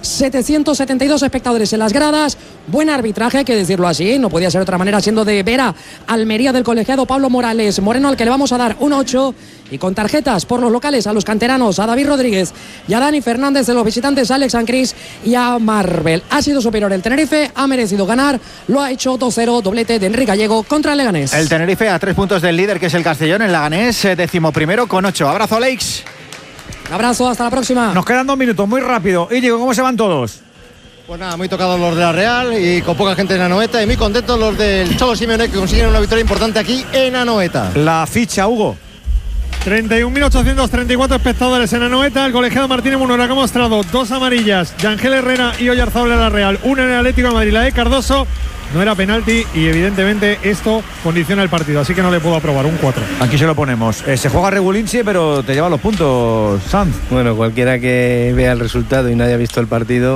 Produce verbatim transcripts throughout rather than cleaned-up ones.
setecientos setenta y dos espectadores en las gradas. Buen arbitraje, hay que decirlo así, no podía ser de otra manera, siendo de Vera Almería del colegiado Pablo Morales Moreno, al que le vamos a dar un ocho. Y con tarjetas por los locales a los canteranos, a David Rodríguez y a Dani Fernández, de los visitantes a Alex Ancris y a Marvel. Ha sido superior el Tenerife, ha merecido ganar, lo ha hecho dos cero, doblete de Enrique Gallego contra el Leganés. El Tenerife a tres puntos del líder, que es el Castellón, el Leganés eh, decimoprimero con ocho. Abrazo, Alex. Un abrazo, hasta la próxima. Nos quedan dos minutos, muy rápido. Íñigo, ¿cómo se van todos? Pues nada, muy tocados los de la Real y con poca gente en Anoeta, y muy contentos los del Cholo Simeone, que consiguen una victoria importante aquí en Anoeta. La ficha, Hugo. treinta y un mil ochocientos treinta y cuatro espectadores en Anoeta. El colegiado Martínez Munera, que ha mostrado dos amarillas de Ángel Herrera y Oyarzabal en la Real, una en el Atlético de Madrid, la de Cardoso. No era penalti y evidentemente esto condiciona el partido, así que no le puedo aprobar un cuatro. Aquí se lo ponemos. Eh, se juega Regulinci, pero te lleva los puntos, Sanz. Bueno, cualquiera que vea el resultado y no haya visto el partido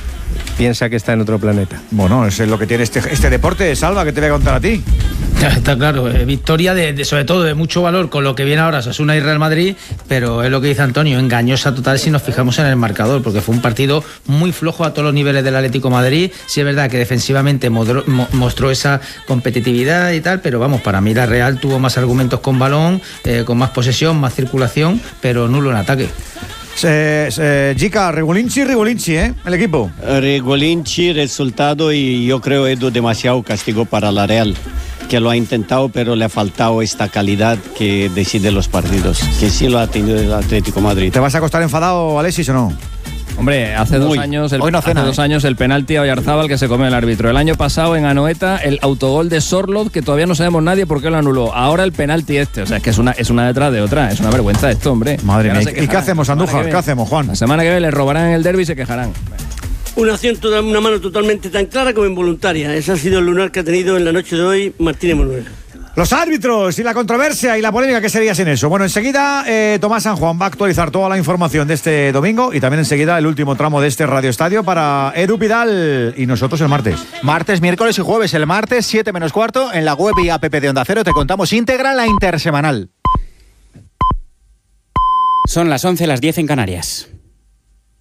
piensa que está en otro planeta. Bueno, eso es lo que tiene este, este deporte, Salva, que te voy a contar a ti. Está claro, eh, victoria de, de sobre todo de mucho valor con lo que viene ahora Osasuna y Real Madrid, pero es lo que dice Antonio, engañosa total si nos fijamos en el marcador, porque fue un partido muy flojo a todos los niveles del Atlético de Madrid. Sí es verdad que defensivamente modró, mo, mostró esa competitividad y tal, pero vamos, para mí la Real tuvo más argumentos con balón, eh, con más posesión, más circulación, pero nulo en ataque. Se, se, Gica, Regulinci, Regulinci, ¿eh? El equipo. Regulinci, resultado, y yo creo que es demasiado castigo para la Real, que lo ha intentado, pero le ha faltado esta calidad que decide los partidos, que sí lo ha tenido el Atlético de Madrid. ¿Te vas a acostar enfadado, Alexis, o no? Hombre, hace dos, años el, no hace cena, dos ¿eh? años el penalti a Oyarzabal que se comió el árbitro. El año pasado en Anoeta el autogol de Sorloth, que todavía no sabemos nadie por qué lo anuló. Ahora el penalti este. O sea, es que es una, es una detrás de otra. Es una vergüenza esto, hombre. Madre mía. ¿Y qué hacemos, Andújar? ¿Qué hacemos, Juan? La semana que viene les robarán en el derbi y se quejarán. Una acción, una mano totalmente tan clara como involuntaria. Ese ha sido el lunar que ha tenido en la noche de hoy Martínez Munera. Los árbitros y la controversia y la polémica que sería sin eso. Bueno, enseguida eh, Tomás San Juan va a actualizar toda la información de este domingo y también enseguida el último tramo de este Radio Estadio para Edu Pidal y nosotros el martes. Martes, miércoles y jueves. El martes, siete menos cuarto, en la web y app de Onda Cero te contamos íntegra la intersemanal. Son las once, las diez en Canarias.